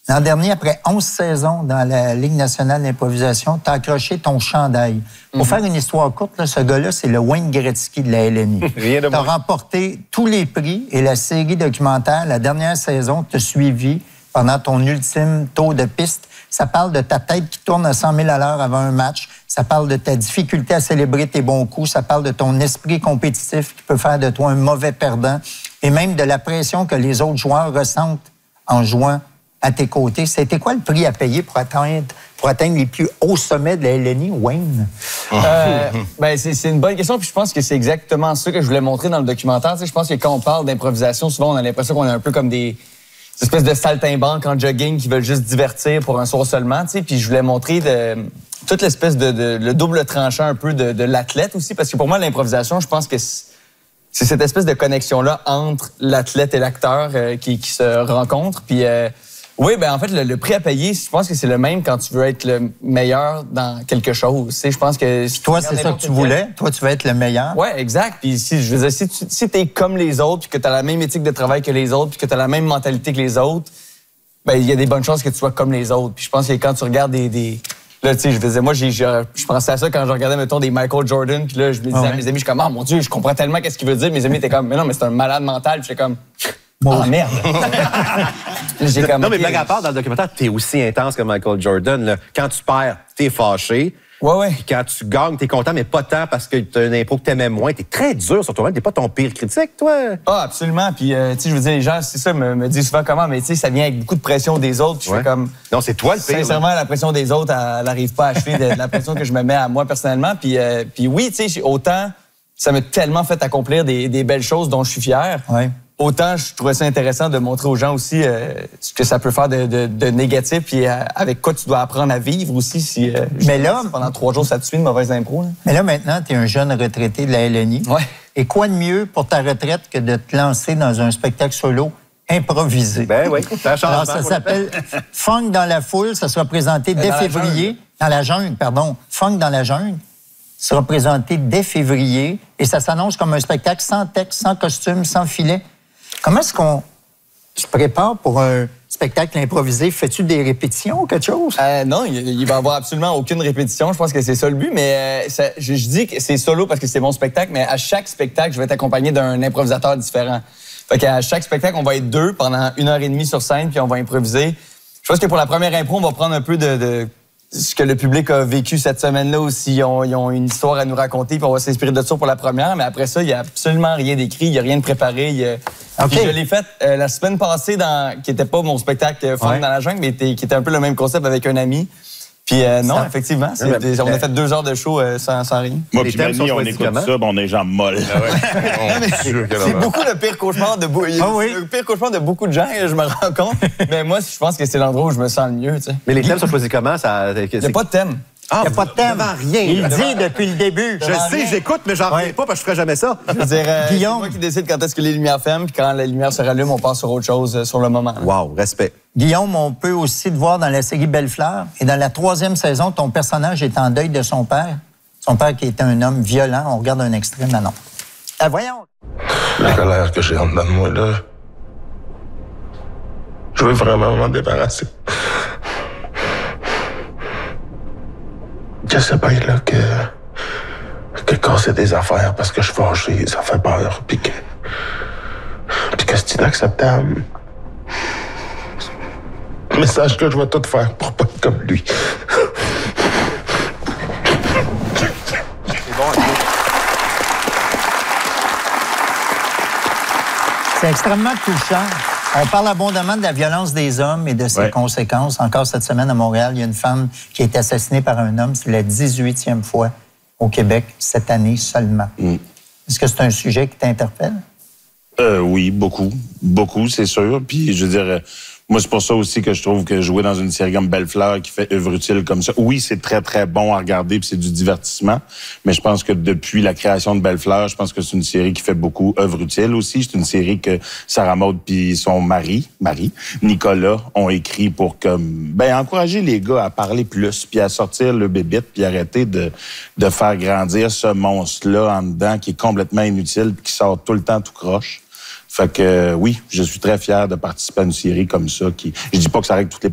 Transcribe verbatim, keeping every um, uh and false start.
L'an dernier, après onze saisons dans la Ligue nationale d'improvisation, tu as accroché ton chandail. Pour mm-hmm. faire une histoire courte, là, ce gars-là, c'est le Wayne Gretzky de la L N I. Rien de Tu as remporté tous les prix et la série documentaire, la dernière saison, t'a suivi pendant ton ultime tour de piste. Ça parle de ta tête qui tourne à cent mille à l'heure avant un match. Ça parle de ta difficulté à célébrer tes bons coups. Ça parle de ton esprit compétitif qui peut faire de toi un mauvais perdant. Et même de la pression que les autres joueurs ressentent en jouant à tes côtés. C'était quoi le prix à payer pour atteindre, pour atteindre les plus hauts sommets de la L N I, Wayne? Euh, ben c'est, c'est une bonne question, puis je pense que c'est exactement ça que je voulais montrer dans le documentaire. Tu sais, je pense que quand on parle d'improvisation, souvent on a l'impression qu'on est un peu comme des, des espèces de saltimbanques en jogging qui veulent juste divertir pour un soir seulement. Tu sais, puis je voulais montrer de, toute l'espèce de, de le double tranchant un peu de, de l'athlète aussi, parce que pour moi l'improvisation, je pense que c'est, c'est cette espèce de connexion-là entre l'athlète et l'acteur euh, qui, qui se rencontrent. Puis euh, oui, ben en fait, le, le prix à payer, je pense que c'est le même quand tu veux être le meilleur dans quelque chose. Tu sais, je pense que si toi, c'est ça que tu voulais. Toi, tu veux être le meilleur. Ouais, exact. Puis si je veux dire, si tu si t'es comme les autres, puis que tu as la même éthique de travail que les autres, puis que tu as la même mentalité que les autres, ben il y a des bonnes chances que tu sois comme les autres. Puis je pense que quand tu regardes des, des là, tu sais, je faisais, moi, j'ai, je, je pensais à ça quand je regardais, mettons, des Michael Jordan, puis là, je me disais ah ouais. à mes amis, je suis comme, ah, mon Dieu, je comprends tellement qu'est-ce qu'il veut dire. Mes amis étaient comme, mais non, mais c'est un malade mental. Puis j'étais comme, oh merde. J'ai comme, non, mais blague à part, dans le documentaire, t'es aussi intense que Michael Jordan. Là. Quand tu perds, t'es fâché. Ouais, ouais. Puis quand tu gagnes, t'es content, mais pas tant parce que t'as une impro que t'aimais moins. T'es très dur sur toi-même. T'es pas ton pire critique, toi. Ah, absolument. Puis, euh, tu sais, je veux dire, les gens, c'est ça, me, me disent souvent comment, mais tu sais, ça vient avec beaucoup de pression des autres. Puis ouais. je fais comme. Non, c'est toi le pire. Sincèrement, là. La pression des autres, elle n'arrive pas à achever de, de la pression que je me mets à moi personnellement. Puis, euh, puis oui, tu sais, autant, ça m'a tellement fait accomplir des, des belles choses dont je suis fier. Ouais. Autant, je trouvais ça intéressant de montrer aux gens aussi euh, ce que ça peut faire de, de, de négatif, puis euh, avec quoi tu dois apprendre à vivre aussi si, euh, mais là, si pendant trois jours ça te suit une mauvaise impro. Là. Mais là, maintenant, tu es un jeune retraité de la L N I. Ouais. Et quoi de mieux pour ta retraite que de te lancer dans un spectacle solo improvisé? Ben oui, ça change. Alors, ça s'appelle Funk dans la foule. Ça sera présenté dès dans février. La dans la jungle, pardon. Funk dans la jungle sera présenté dès février. Et ça s'annonce comme un spectacle sans texte, sans costume, sans filet. Comment est-ce qu'on se prépare pour un spectacle improvisé? Fais-tu des répétitions ou quelque chose? Euh, non, il, il va y avoir absolument aucune répétition. Je pense que c'est ça le but. Mais euh, ça, je, je dis que c'est solo parce que c'est mon spectacle, mais à chaque spectacle, je vais être accompagné d'un improvisateur différent. Fait qu'à chaque spectacle, on va être deux pendant une heure et demie sur scène, puis on va improviser. Je pense que pour la première impro, on va prendre un peu de... de ce que le public a vécu cette semaine-là aussi. Ils ont, ils ont une histoire à nous raconter, puis on va s'inspirer de ça pour la première. Mais après ça, il n'y a absolument rien d'écrit, il n'y a rien de préparé. Il y a... okay. Je l'ai fait euh, la semaine passée, dans... qui n'était pas mon spectacle Funk ouais. dans la jungle, mais était... qui était un peu le même concept avec un ami. Puis euh, non, ça... effectivement, c'est... Ouais, on a fait deux heures de show euh, sans, sans rien. Moi puis Mani, on écoute ça, ben on est gens molles. Ah ouais. C'est beaucoup le pire cauchemar de, beau... ah oui. le pire cauchemar de beaucoup de gens, je me rends compte. Mais moi, je pense que c'est l'endroit où je me sens le mieux. Tu sais. Mais les thèmes sont choisis comment? Ça... Il n'y a pas de thème. Ah, il n'y a pas de thème. Rien. Il le dit depuis le début. Je sais, rien. J'écoute, mais j'en reviens ouais. pas parce que je ferais jamais ça. Je veux dire, euh, Guillaume... c'est moi qui décide quand est-ce que les lumières ferment, puis quand la lumière se rallume, on passe sur autre chose euh, sur le moment. Wow, respect. Guillaume, on peut aussi te voir dans la série Belle-Fleur. Et dans la troisième saison, ton personnage est en deuil de son père. Son père qui était un homme violent. On regarde un extrait maintenant. Ah, voyons. La colère que j'ai en dedans de moi, là, je veux vraiment m'en débarrasser. Je sais pas là que que casser des affaires parce que je suis fâché, ça fait peur, puis que puis que c'est inacceptable. Mais sache que je vais tout faire pour pas être comme lui. C'est extrêmement touchant. On parle abondamment de la violence des hommes et de ses ouais. conséquences. Encore cette semaine à Montréal, il y a une femme qui a été assassinée par un homme. C'est la dix-huitième fois au Québec cette année seulement. Mm. Est-ce que c'est un sujet qui t'interpelle? Euh, oui, beaucoup. Beaucoup, c'est sûr. Puis, je veux dire, moi, c'est pour ça aussi que je trouve que jouer dans une série comme Belle-Fleur qui fait œuvre utile comme ça, oui, c'est très, très bon à regarder puis c'est du divertissement. Mais je pense que depuis la création de Belle-Fleur, je pense que c'est une série qui fait beaucoup œuvre utile aussi. C'est une série que Sarah Maud puis son mari, Marie, Nicolas, ont écrit pour comme, ben, encourager les gars à parler plus puis à sortir le bébite puis arrêter de, de faire grandir ce monstre-là en dedans qui est complètement inutile puis qui sort tout le temps tout croche. Fait que euh, oui, je suis très fier de participer à une série comme ça. Qui, je dis pas que ça règle tous les